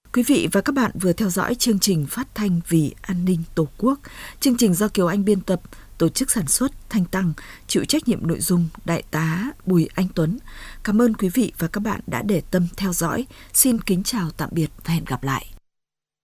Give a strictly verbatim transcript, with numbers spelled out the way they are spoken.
Quý vị và các bạn vừa theo dõi chương trình Phát thanh vì an ninh Tổ quốc. Chương trình do Kiều Anh biên tập, tổ chức sản xuất Thanh Tăng, chịu trách nhiệm nội dung Đại tá Bùi Anh Tuấn. Cảm ơn quý vị và các bạn đã để tâm theo dõi. Xin kính chào tạm biệt và hẹn gặp lại.